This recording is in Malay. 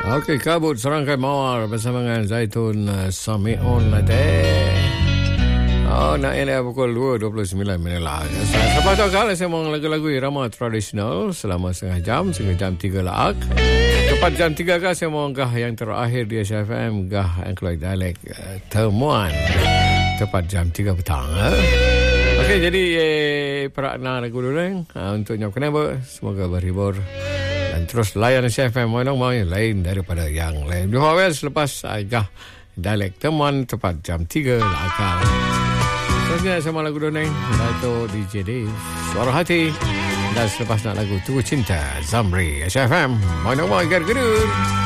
Okey, kabut serangkai mawar bersama dengan Zaitun Sami'un Ladeh. Oh, nak ini pukul 2.29 lah. Lepas tu kali saya mau lagu-lagu irama tradisional selama setengah jam, sehingga jam 3 lah. Tepat jam 3 kah saya mau gah yang terakhir di SFM, gah yang keluar dialek temuan. Tepat jam 3 petang. Okey, jadi perakna lagu dulu untuk nyam kenapa. Semoga berhibur. Dan terus layan SFM mau lain daripada yang lain. Dua hari selepas agah dialek temuan tepat jam 3 lah. Selanjutnya sama lagu Doneng Dato' DJ Dave Suara Hati. Dan selepas nak lagu Tunggu Cinta Zamri SFM mau gergerur.